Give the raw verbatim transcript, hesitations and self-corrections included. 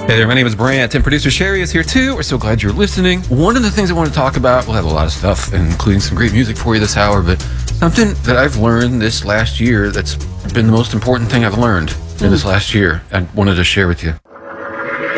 Hey there, my name is Brant, and producer Sherry is here too. We're so glad you're listening. One of the things I want to talk about, we'll have a lot of stuff, including some great music for you this hour, but something that I've learned this last year that's been the most important thing I've learned in this last year, I wanted to share with you.